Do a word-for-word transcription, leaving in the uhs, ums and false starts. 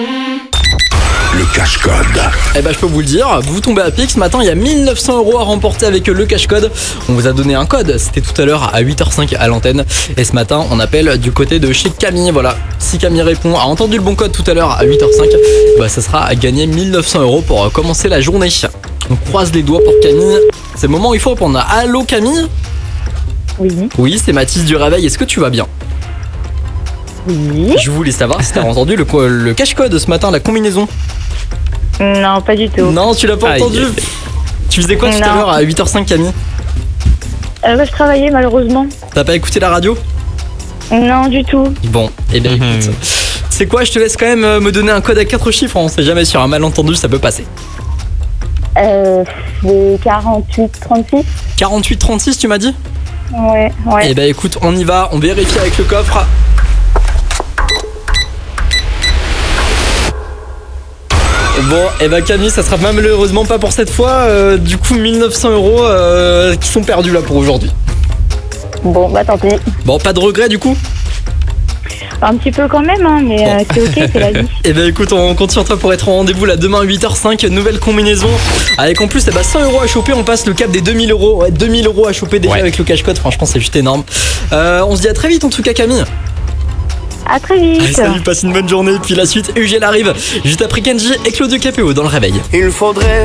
Le cache-code. Eh ben je peux vous le dire, vous tombez à pic, ce matin il y a mille neuf cents euros à remporter avec le cache-code. On vous a donné un code, c'était tout à l'heure à huit heures cinq à l'antenne. Et ce matin on appelle du côté de chez Camille, voilà. Si Camille répond, a entendu le bon code tout à l'heure à huit heures cinq, bah ça sera à gagner mille neuf cents euros pour commencer la journée. On croise les doigts pour Camille. C'est le moment où il faut répondre. Allô Camille ? Oui, Oui, c'est Mathis du Réveil, est-ce que tu vas bien ? oui. Je voulais savoir si t'as entendu le, co- le cache-code ce matin, la combinaison. Non, pas du tout. Non, tu l'as pas Aïe. entendu. Tu faisais quoi tout à Non. l'heure à huit heures cinq Camille ? Euh, bah, je travaillais malheureusement. T'as pas écouté la radio ? Non, du tout. Bon, et eh bien Mhm. écoute, c'est quoi, je te laisse quand même euh, me donner un code à quatre chiffres, on sait jamais, sur un malentendu ça peut passer. Euh, c'est quarante-huit trente-six. quarante-huit trente-six tu m'as dit ? Ouais, ouais. Eh ben écoute, on y va, on vérifie avec le coffre. Bon, et eh ben Camille, ça sera malheureusement pas pour cette fois, euh, du coup mille neuf cents euros euh, qui sont perdus là pour aujourd'hui. Bon, bah tant pis. Bon, pas de regret du coup ? Un petit peu quand même, hein, mais euh, c'est ok, c'est la vie. Eh ben écoute, on compte sur toi pour être au rendez-vous là demain à huit heures cinq, nouvelle combinaison. Avec en plus eh ben, cent euros à choper, on passe le cap des deux mille euros. Ouais, deux mille euros à choper déjà Ouais. avec le cache-code, franchement c'est juste énorme. Euh, on se dit à très vite en tout cas Camille. À très vite. Allez, salut, passe une bonne journée. Puis la suite, U G L arrive juste après Kenji et Claudio Capéo dans le réveil. Il faudrait